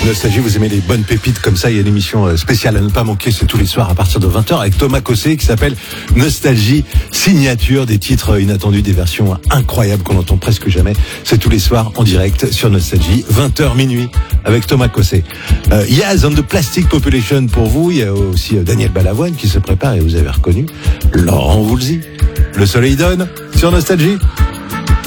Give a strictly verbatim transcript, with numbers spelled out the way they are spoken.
Nostalgie, vous aimez les bonnes pépites comme ça, il y a une émission spéciale à ne pas manquer, c'est tous les soirs à partir de vingt heures avec Thomas Cossé qui s'appelle Nostalgie Signature, des titres inattendus, des versions incroyables qu'on n'entend presque jamais. C'est tous les soirs en direct sur Nostalgie, vingt heures minuit avec Thomas Cossé. Euh, Yaz on the Plastic Population pour vous, il y a aussi Daniel Balavoine qui se prépare et vous avez reconnu Laurent Voulzy. Le soleil donne sur Nostalgie.